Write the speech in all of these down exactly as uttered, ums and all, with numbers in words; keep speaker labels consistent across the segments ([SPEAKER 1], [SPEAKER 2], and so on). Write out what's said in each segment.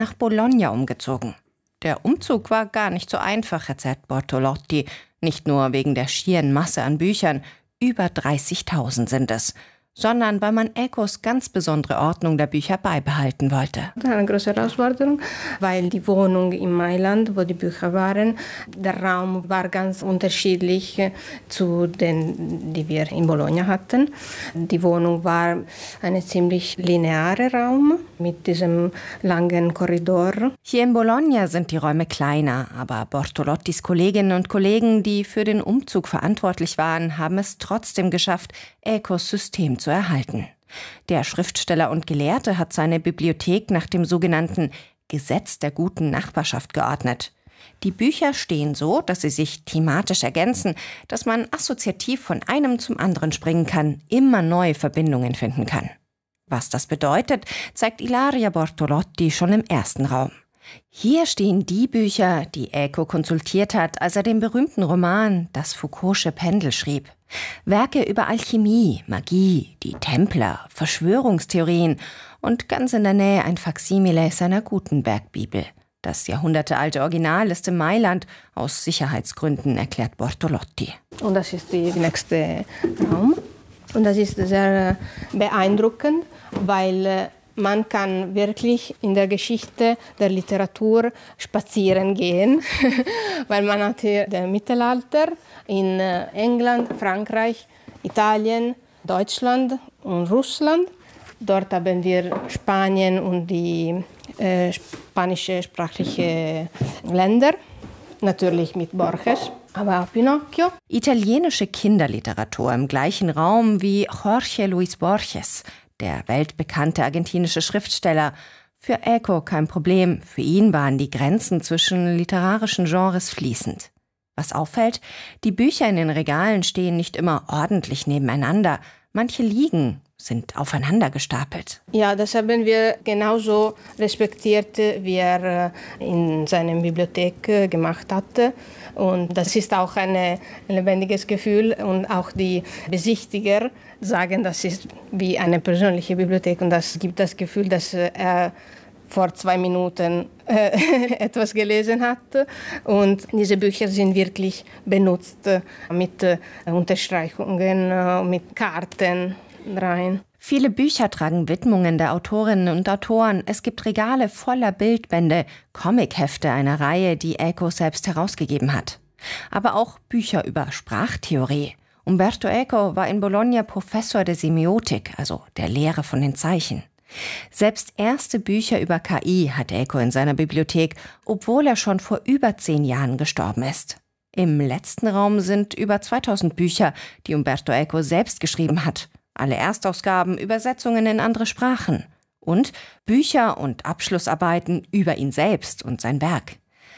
[SPEAKER 1] nach Bologna umgezogen. Der Umzug war gar nicht so einfach, erzählt Bortolotti. Nicht nur wegen der schieren Masse an Büchern, über dreißigtausend sind es, sondern weil man Ecos ganz besondere Ordnung der Bücher beibehalten wollte.
[SPEAKER 2] Das war eine große Herausforderung, weil die Wohnung in Mailand, wo die Bücher waren, der Raum war ganz unterschiedlich zu den, die wir in Bologna hatten. Die Wohnung war ein ziemlich linearer Raum mit diesem langen Korridor.
[SPEAKER 1] Hier in Bologna sind die Räume kleiner, aber Bortolottis Kolleginnen und Kollegen, die für den Umzug verantwortlich waren, haben es trotzdem geschafft, Ecos System zu erhalten. Der Schriftsteller und Gelehrte hat seine Bibliothek nach dem sogenannten Gesetz der guten Nachbarschaft geordnet. Die Bücher stehen so, dass sie sich thematisch ergänzen, dass man assoziativ von einem zum anderen springen kann, immer neue Verbindungen finden kann. Was das bedeutet, zeigt Ilaria Bortolotti schon im ersten Raum. Hier stehen die Bücher, die Eco konsultiert hat, als er den berühmten Roman Das Foucault'sche Pendel schrieb. Werke über Alchemie, Magie, die Templer, Verschwörungstheorien und ganz in der Nähe ein Faksimile seiner Gutenberg-Bibel. Das jahrhundertealte Original ist in Mailand, aus Sicherheitsgründen, erklärt Bortolotti.
[SPEAKER 2] Und das ist der nächste Raum. Und das ist sehr beeindruckend, weil man kann wirklich in der Geschichte der Literatur spazieren gehen, weil man hat hier das Mittelalter in England, Frankreich, Italien, Deutschland und Russland. Dort haben wir Spanien und die äh, spanischsprachige Länder, natürlich mit Borges, aber auch Pinocchio.
[SPEAKER 1] Italienische Kinderliteratur im gleichen Raum wie Jorge Luis Borges, der weltbekannte argentinische Schriftsteller. Für Eco kein Problem, für ihn waren die Grenzen zwischen literarischen Genres fließend. Was auffällt, die Bücher in den Regalen stehen nicht immer ordentlich nebeneinander, manche liegen, sind aufeinander gestapelt.
[SPEAKER 2] Ja, das haben wir genauso respektiert, wie er in seiner Bibliothek gemacht hatte. Und das ist auch ein lebendiges Gefühl. Und auch die Besichtiger sagen, das ist wie eine persönliche Bibliothek. Und das gibt das Gefühl, dass er vor zwei Minuten äh, etwas gelesen hat. Und diese Bücher sind wirklich benutzt mit äh, Unterstreichungen, äh, mit Karten rein.
[SPEAKER 1] Viele Bücher tragen Widmungen der Autorinnen und Autoren. Es gibt Regale voller Bildbände, Comichefte einer Reihe, die Eco selbst herausgegeben hat. Aber auch Bücher über Sprachtheorie. Umberto Eco war in Bologna Professor der Semiotik, also der Lehre von den Zeichen. Selbst erste Bücher über K I hat Eco in seiner Bibliothek, obwohl er schon vor über zehn Jahren gestorben ist. Im letzten Raum sind über zweitausend Bücher, die Umberto Eco selbst geschrieben hat. Alle Erstausgaben, Übersetzungen in andere Sprachen und Bücher und Abschlussarbeiten über ihn selbst und sein Werk.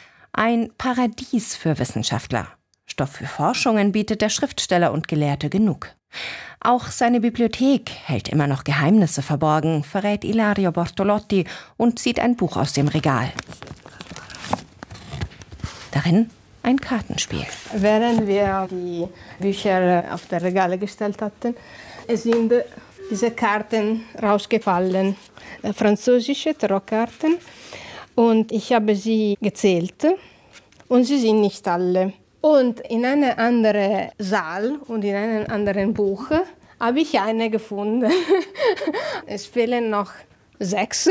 [SPEAKER 1] Ein Paradies für Wissenschaftler. Stoff für Forschungen bietet der Schriftsteller und Gelehrte genug. Auch seine Bibliothek hält immer noch Geheimnisse verborgen, verrät Ilaria Bortolotti und zieht ein Buch aus dem Regal. Darin ein Kartenspiel.
[SPEAKER 2] Während wir die Bücher auf der Regale gestellt hatten, es sind diese Karten rausgefallen, französische Tarotkarten. Und ich habe sie gezählt und sie sind nicht alle. Und in einem anderen Saal und in einem anderen Buch habe ich eine gefunden. Es fehlen noch sechs.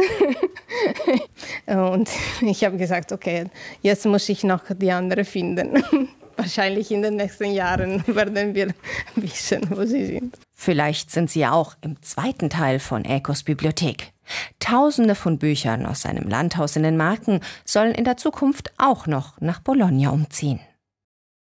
[SPEAKER 2] Und ich habe gesagt, okay, jetzt muss ich noch die andere finden. Wahrscheinlich in den nächsten Jahren werden wir wissen, wo sie sind.
[SPEAKER 1] Vielleicht sind sie ja auch im zweiten Teil von Ecos Bibliothek. Tausende von Büchern aus seinem Landhaus in den Marken sollen in der Zukunft auch noch nach Bologna umziehen.